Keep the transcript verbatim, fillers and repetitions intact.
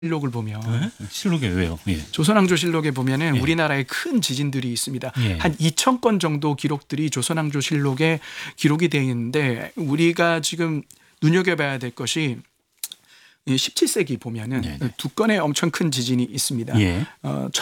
실록을 보면 네? 실록에 왜요? 예. 조선왕조실록에 보면은 예. 우리나라에 큰 지진들이 있습니다. 예. 한 이천 건 정도 기록들이 조선왕조실록에 기록이 되어 있는데 우리가 지금 눈여겨봐야 될 것이 십칠 세기 보면은 네네. 두 건의 엄청 큰 지진이 있습니다. 예. 어,